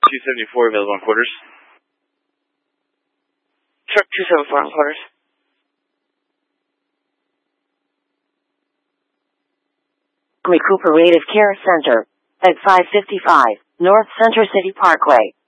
274 available on quarters. Truck 274 on quarters. Recuperative Care Center at 555 North Center City Parkway.